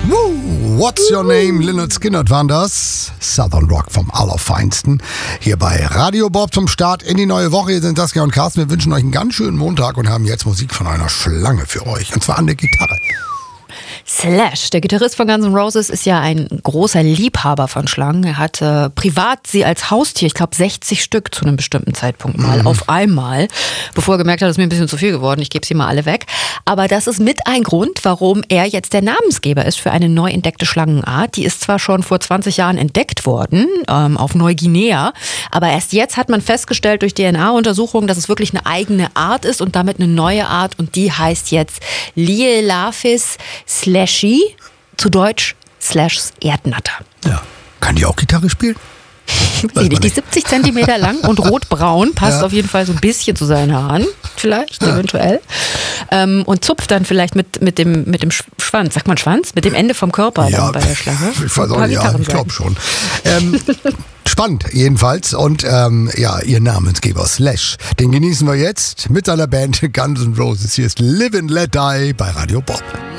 Woo, What's Your Name? Lynyrd Skynyrd waren das. Southern Rock vom Allerfeinsten. Hier bei Radio Bob zum Start in die neue Woche. Hier sind Saskia und Carsten. Wir wünschen euch einen ganz schönen Montag und haben jetzt Musik von einer Schlange für euch. Und zwar an der Gitarre. Slash, der Gitarrist von Guns N' Roses, ist ja ein großer Liebhaber von Schlangen. Er hatte privat sie als Haustier, ich glaube 60 Stück zu einem bestimmten Zeitpunkt mal, auf einmal, bevor er gemerkt hat, das ist mir ein bisschen zu viel geworden, ich gebe sie mal alle weg. Aber das ist mit ein Grund, warum er jetzt der Namensgeber ist für eine neu entdeckte Schlangenart. Die ist zwar schon vor 20 Jahren entdeckt worden, auf Neuguinea, aber erst jetzt hat man festgestellt durch DNA-Untersuchungen, dass es wirklich eine eigene Art ist und damit eine neue Art, und die heißt jetzt Lielaphis slashy, zu Deutsch /Erdnatter. Ja. Kann die auch Gitarre spielen? Weiß nicht, die 70 Zentimeter lang und rotbraun, passt auf jeden Fall so ein bisschen zu seinen Haaren, vielleicht, eventuell. Und zupft dann vielleicht mit dem Schwanz, sagt man Schwanz? Mit dem Ende vom Körper dann bei der Schlange. Ich weiß auch nicht, ich glaube schon. Spannend jedenfalls. Und ihr Namensgeber Slash, den genießen wir jetzt mit seiner Band Guns N' Roses. Hier ist Live and Let Die bei Radio Bob.